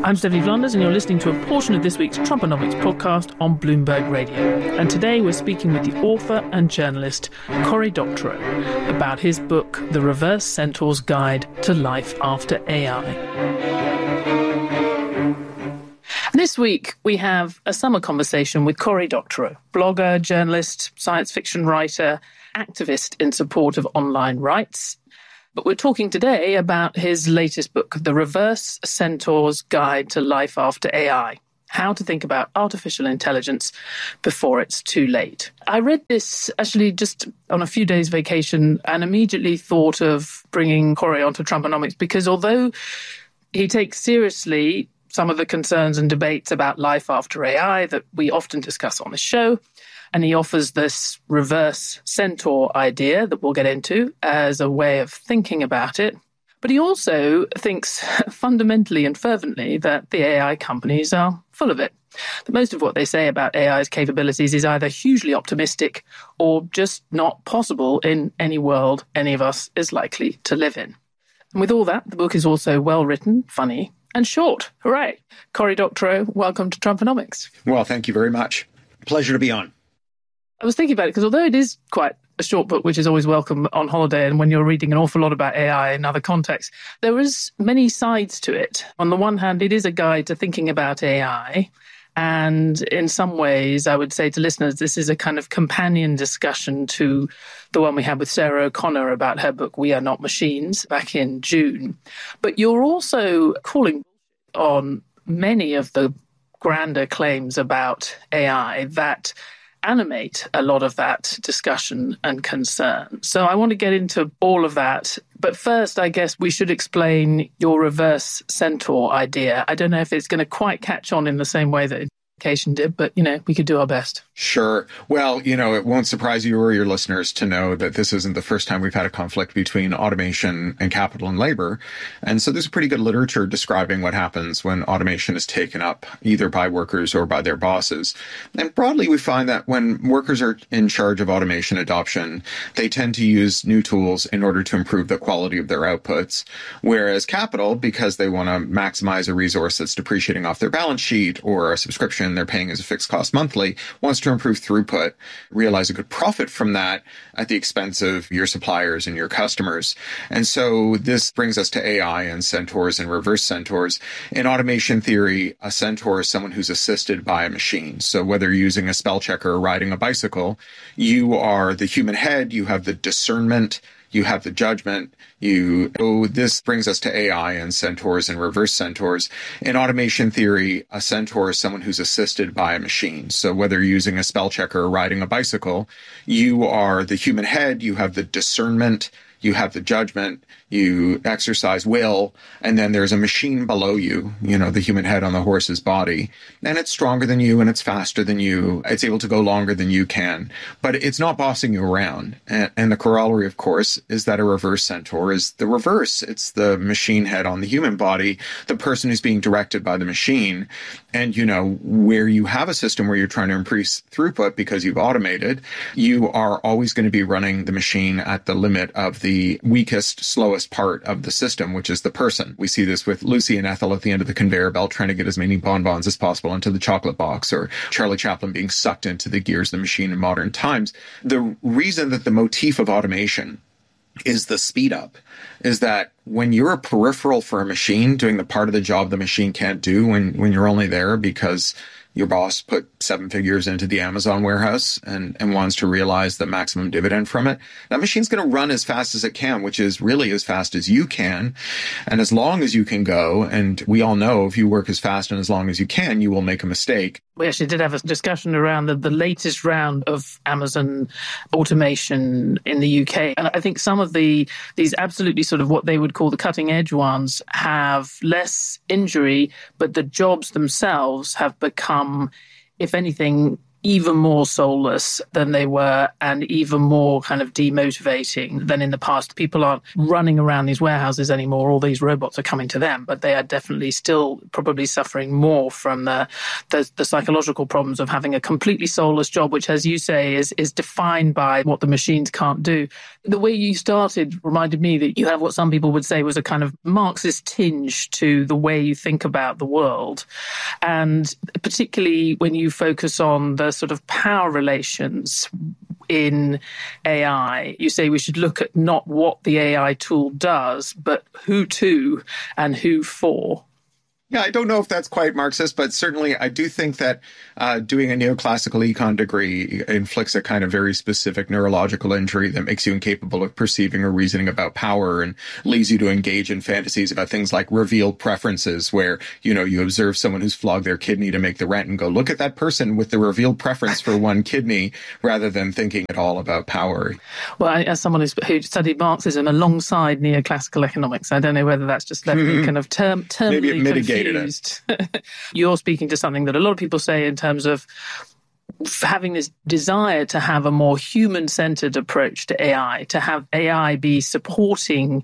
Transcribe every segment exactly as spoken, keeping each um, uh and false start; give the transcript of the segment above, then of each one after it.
I'm Stephanie Flanders, and you're listening to a portion of this week's Trumponomics podcast on Bloomberg Radio. And today we're speaking with the author and journalist Cory Doctorow about his book, The Reverse Centaur's Guide to Life After A I. This week, we have a summer conversation with Cory Doctorow, blogger, journalist, science fiction writer, activist in support of online rights. But we're talking today about his latest book, The Reverse Centaur's Guide to Life After A I, How to Think About Artificial Intelligence Before It's Too Late. I read this actually just on a few days' vacation and immediately thought of bringing Cory onto Trumponomics because although he takes seriously some of the concerns and debates about life after A I that we often discuss on the show, and he offers this reverse centaur idea that we'll get into as a way of thinking about it. But he also thinks fundamentally and fervently that the A I companies are full of it. That most of what they say about A I's capabilities is either hugely optimistic or just not possible in any world any of us is likely to live in. And with all that, the book is also well written, funny, and short. Hooray. Cory Doctorow, welcome to Trumponomics. Well, thank you very much. Pleasure to be on. I was thinking about it because although it is quite a short book, which is always welcome on holiday and when you're reading an awful lot about A I in other contexts, there is many sides to it. On the one hand, it is a guide to thinking about A I. And in some ways, I would say to listeners, this is a kind of companion discussion to the one we had with Sarah O'Connor about her book, We Are Not Machines, back in June. But you're also calling on many of the grander claims about A I that animate a lot of that discussion and concern. So I want to get into all of that. But first, I guess we should explain your reverse centaur idea. I don't know if it's going to quite catch on in the same way that Education did, but, you know, we could do our best. Sure. Well, you know, it won't surprise you or your listeners to know that this isn't the first time we've had a conflict between automation and capital and labor. And so there's pretty good literature describing what happens when automation is taken up either by workers or by their bosses. And broadly, we find that when workers are in charge of automation adoption, they tend to use new tools in order to improve the quality of their outputs. Whereas capital, because they want to maximize a resource that's depreciating off their balance sheet or a subscription they're paying as a fixed cost monthly, wants to improve throughput, realize a good profit from that at the expense of your suppliers and your customers. And so this brings us to A I and centaurs and reverse centaurs. In automation theory, a centaur is someone who's assisted by a machine. So whether you're using a spell checker or riding a bicycle, you are the human head, you have the discernment, you have the judgment. You, oh, this brings us to A I and centaurs and reverse centaurs. In automation theory, a centaur is someone who's assisted by a machine. So whether you're using a spell checker or riding a bicycle, you are the human head, you have the discernment, you have the judgment, you exercise will, and then there's a machine below you, you know, the human head on the horse's body. And it's stronger than you and it's faster than you. It's able to go longer than you can, but it's not bossing you around. And, and the corollary, of course, is that a reverse centaur is the reverse. It's the machine head on the human body, the person who's being directed by the machine. And, you know, where you have a system where you're trying to increase throughput because you've automated, you are always going to be running the machine at the limit of the weakest, slowest part of the system, which is the person. We see this with Lucy and Ethel at the end of the conveyor belt trying to get as many bonbons as possible into the chocolate box, or Charlie Chaplin being sucked into the gears of the machine in modern times. The reason that the motif of automation is the speed up is that when you're a peripheral for a machine doing the part of the job the machine can't do, when, when you're only there because your boss put seven figures into the Amazon warehouse and, and wants to realize the maximum dividend from it, that machine's going to run as fast as it can, which is really as fast as you can. And as long as you can go, and we all know if you work as fast and as long as you can, you will make a mistake. We actually did have a discussion around the, the latest round of Amazon automation in the U K. And I think some of the these absolutely sort of what they would call the cutting edge ones have less injury, but the jobs themselves have become, if anything, even more soulless than they were and even more kind of demotivating than in the past. People aren't running around these warehouses anymore. All these robots are coming to them, but they are definitely still probably suffering more from the, the, the psychological problems of having a completely soulless job, which, as you say, is, is defined by what the machines can't do. The way you started reminded me that you have what some people would say was a kind of Marxist tinge to the way you think about the world. And particularly when you focus on the sort of power relations in A I, you say we should look at not what the A I tool does, but who to and who for. Yeah, I don't know if that's quite Marxist, but certainly I do think that uh, doing a neoclassical econ degree inflicts a kind of very specific neurological injury that makes you incapable of perceiving or reasoning about power and leads you to engage in fantasies about things like revealed preferences, where, you know, you observe someone who's flogged their kidney to make the rent and go, look at that person with the revealed preference for one kidney, rather than thinking at all about power. Well, as someone who's, who studied Marxism alongside neoclassical economics, I don't know whether that's just left me kind of term, terminally Maybe it mitigated confused. It. You're speaking to something that a lot of people say in terms of having this desire to have a more human-centered approach to A I, to have A I be supporting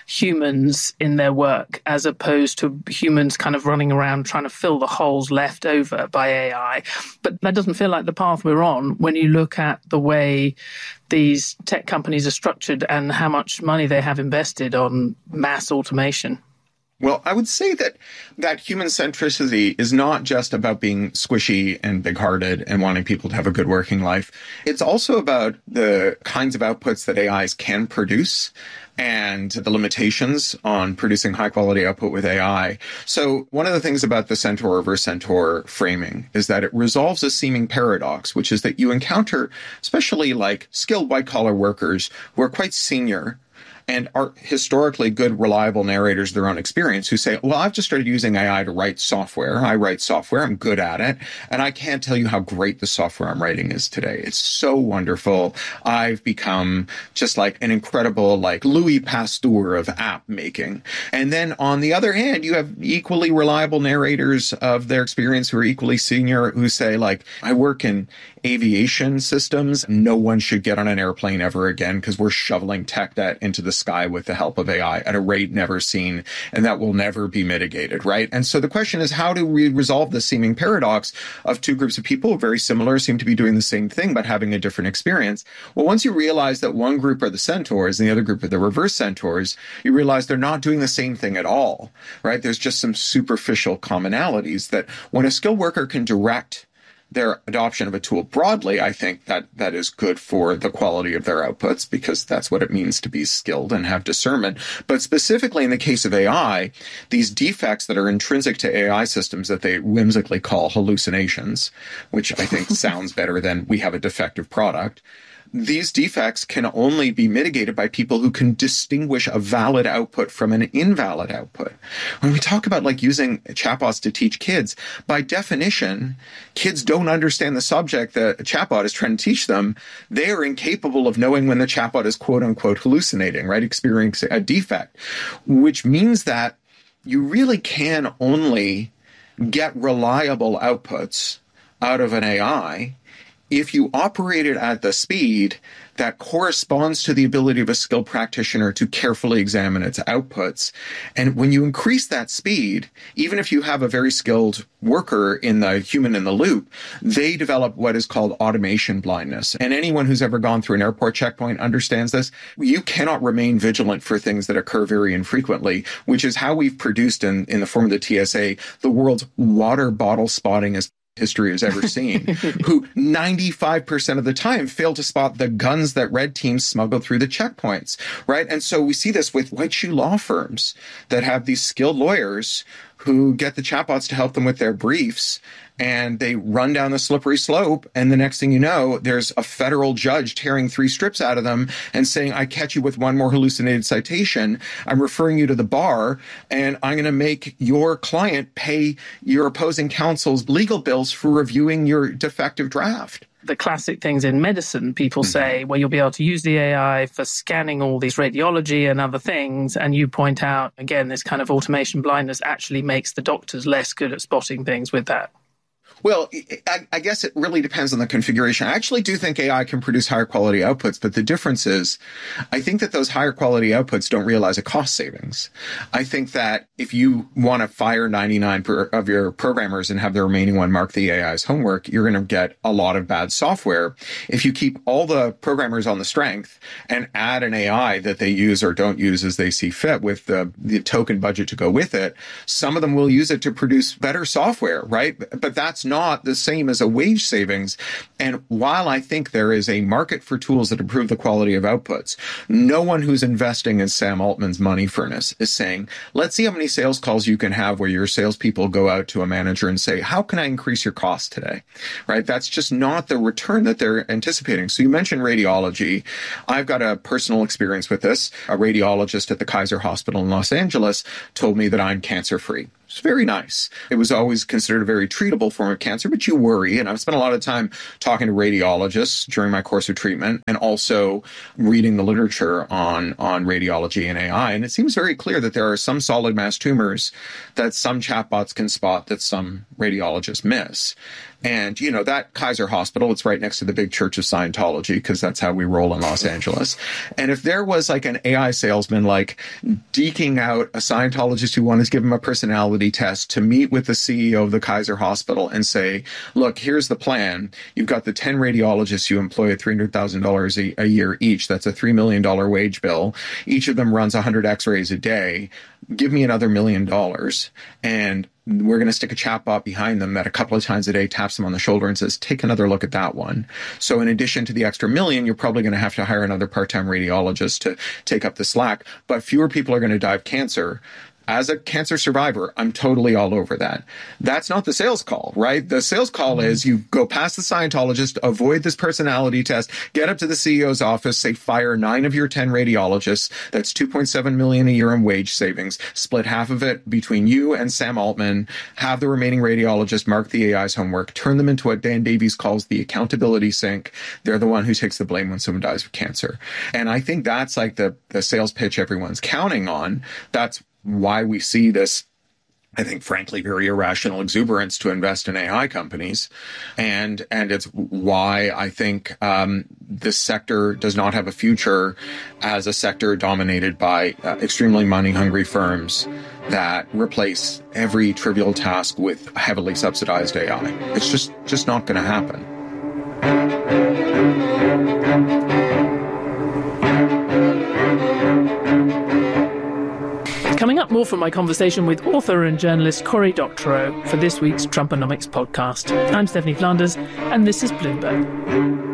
humans in their work, as opposed to humans kind of running around trying to fill the holes left over by A I. But that doesn't feel like the path we're on when you look at the way these tech companies are structured and how much money they have invested on mass automation. Well, I would say that that human centricity is not just about being squishy and big-hearted and wanting people to have a good working life. It's also about the kinds of outputs that A Is can produce and the limitations on producing high-quality output with A I. So one of the things about the Centaur reverse Centaur framing is that it resolves a seeming paradox, which is that you encounter, especially like skilled white-collar workers who are quite senior and are historically good, reliable narrators of their own experience, who say, well, I've just started using A I to write software. I write software. I'm good at it. And I can't tell you how great the software I'm writing is today. It's so wonderful. I've become just like an incredible, like Louis Pasteur of app making. And then on the other hand, you have equally reliable narrators of their experience who are equally senior, who say, like, I work in aviation systems. No one should get on an airplane ever again because we're shoveling tech debt into the sky with the help of A I at a rate never seen, and that will never be mitigated, right? And so the question is, how do we resolve this seeming paradox of two groups of people, very similar, seem to be doing the same thing, but having a different experience? Well, once you realize that one group are the centaurs and the other group are the reverse centaurs, you realize they're not doing the same thing at all, right? There's just some superficial commonalities that when a skilled worker can direct their adoption of a tool broadly, I think that that is good for the quality of their outputs, because that's what it means to be skilled and have discernment. But specifically in the case of A I, these defects that are intrinsic to A I systems that they whimsically call hallucinations, which I think sounds better than we have a defective product, these defects can only be mitigated by people who can distinguish a valid output from an invalid output. When we talk about like using chatbots to teach kids, by definition, kids don't understand the subject that a chatbot is trying to teach them. They are incapable of knowing when the chatbot is quote unquote hallucinating, right? Experiencing a defect, which means that you really can only get reliable outputs out of an A I if you operate it at the speed that corresponds to the ability of a skilled practitioner to carefully examine its outputs. And when you increase that speed, even if you have a very skilled worker in the human in the loop, they develop what is called automation blindness. And anyone who's ever gone through an airport checkpoint understands this. You cannot remain vigilant for things that occur very infrequently, which is how we've produced in, in the form of the T S A, the world's water bottle spotting as history has ever seen, who ninety-five percent of the time fail to spot the guns that red teams smuggle through the checkpoints, right? And so we see this with white shoe law firms that have these skilled lawyers who get the chatbots to help them with their briefs, and they run down the slippery slope, and the next thing you know, there's a federal judge tearing three strips out of them and saying, I catch you with one more hallucinated citation, I'm referring you to the bar, and I'm going to make your client pay your opposing counsel's legal bills for reviewing your defective draft. The classic things in medicine, people say, well, you'll be able to use the A I for scanning all these radiology and other things. And you point out, again, this kind of automation blindness actually makes the doctors less good at spotting things with that. Well, I, I guess it really depends on the configuration. I actually do think A I can produce higher quality outputs, but the difference is I think that those higher quality outputs don't realize a cost savings. I think that if you want to fire ninety-nine per, of your programmers and have the remaining one mark the A I's homework, you're going to get a lot of bad software. If you keep all the programmers on the strength and add an A I that they use or don't use as they see fit with the, the token budget to go with it, some of them will use it to produce better software, right? But that's not not the same as a wage savings. And while I think there is a market for tools that improve the quality of outputs, no one who's investing in Sam Altman's money furnace is saying, let's see how many sales calls you can have where your salespeople go out to a manager and say, how can I increase your cost today? Right? That's just not the return that they're anticipating. So you mentioned radiology. I've got a personal experience with this. A radiologist at the Kaiser Hospital in Los Angeles told me that I'm cancer-free. It's very nice. It was always considered a very treatable form of cancer, but you worry. And I've spent a lot of time talking to radiologists during my course of treatment and also reading the literature on, on radiology and A I. And it seems very clear that there are some solid mass tumors that some chatbots can spot that some radiologists miss. And, you know, that Kaiser Hospital, it's right next to the big Church of Scientology, because that's how we roll in Los Angeles. And if there was like an A I salesman, like deking out a Scientologist who wanted to give him a personality test to meet with the C E O of the Kaiser Hospital and say, look, here's the plan. You've got the ten radiologists you employ at three hundred thousand dollars a, a year each. That's a three million dollars wage bill. Each of them runs one hundred x-rays a day. Give me another million dollars. And we're going to stick a chatbot behind them that a couple of times a day taps them on the shoulder and says, take another look at that one. So in addition to the extra million, you're probably going to have to hire another part-time radiologist to take up the slack. But fewer people are going to die of cancer. As a cancer survivor, I'm totally all over that. That's not the sales call, right? The sales call mm-hmm. is you go past the Scientologist, avoid this personality test, get up to the C E O's office, say fire nine of your ten radiologists. That's two point seven million dollars a year in wage savings. Split half of it between you and Sam Altman. Have the remaining radiologist mark the A I's homework. Turn them into what Dan Davies calls the accountability sink. They're the one who takes the blame when someone dies of cancer. And I think that's like the, the sales pitch everyone's counting on. That's why we see this, I think, frankly, very irrational exuberance to invest in A I companies. And and it's why I think um, this sector does not have a future as a sector dominated by uh, extremely money-hungry firms that replace every trivial task with heavily subsidized A I. It's just, just not going to happen. Coming up, more from my conversation with author and journalist Cory Doctorow for this week's Trumponomics podcast. I'm Stephanie Flanders, and this is Bloomberg.